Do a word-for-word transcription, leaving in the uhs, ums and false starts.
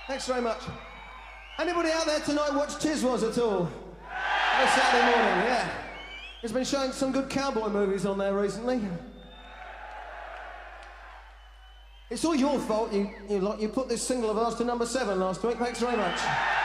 Thanks very much. Anybody out there tonight watch Tiswas at all? On a Saturday morning, yeah. He's been showing some good cowboy movies on there recently. It's all your fault. You, you, you put this single of ours to number seven last week. Thanks very much.